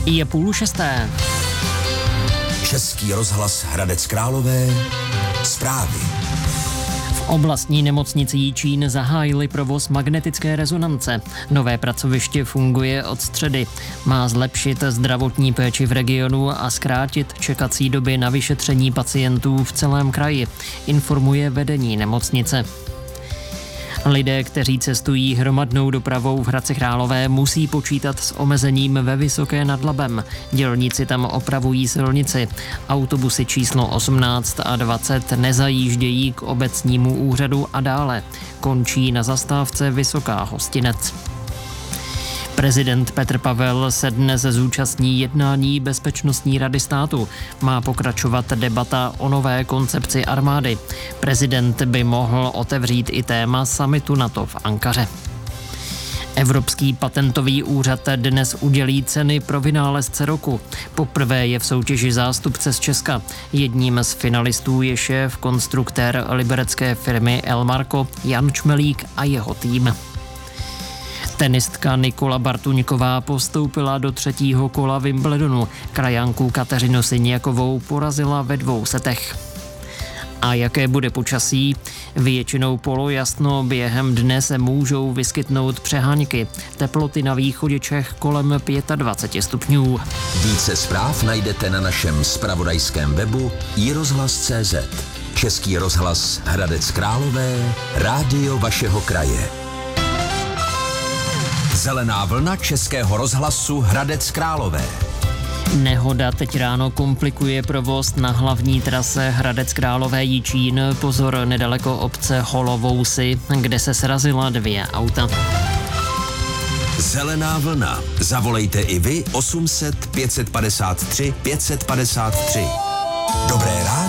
Je 5:30. Český rozhlas Hradec Králové. Zprávy. V oblastní nemocnici Jičín zahájili provoz magnetické rezonance. Nové pracoviště funguje od středy. Má zlepšit zdravotní péči v regionu a zkrátit čekací doby na vyšetření pacientů v celém kraji, informuje vedení nemocnice. Lidé, kteří cestují hromadnou dopravou v Hradci Králové, musí počítat s omezením ve Vysoké nad Labem. Dělníci tam opravují silnici. Autobusy číslo 18 a 20 nezajíždějí k obecnímu úřadu a dále. Končí na zastávce Vysoká Hostinec. Prezident Petr Pavel se dnes zúčastní jednání Bezpečnostní rady státu. Má pokračovat debata o nové koncepci armády. Prezident by mohl otevřít i téma summitu NATO v Ankaře. Evropský patentový úřad dnes udělí ceny pro vynálezce roku. Poprvé je v soutěži zástupce z Česka. Jedním z finalistů je šéf konstruktér liberecké firmy Elmarko Jan Čmelík a jeho tým. Tenistka Nikola Bartuňková postoupila do 3. kola Wimbledonu. Krajanku Kateřinu Siniakovou porazila ve 2 setech. A jaké bude počasí? Většinou polojasno, během dne se můžou vyskytnout přeháňky. Teploty na východě Čech kolem 25 stupňů. Více zpráv najdete na našem zpravodajském webu iRozhlas.cz. Český rozhlas Hradec Králové, rádio vašeho kraje. Zelená vlna Českého rozhlasu Hradec Králové. Nehoda teď ráno komplikuje provoz na hlavní trase Hradec Králové Jičín. Pozor, nedaleko obce Holovousy, kde se srazila 2 auta. Zelená vlna. Zavolejte i vy 800 553 553. Dobré ráno.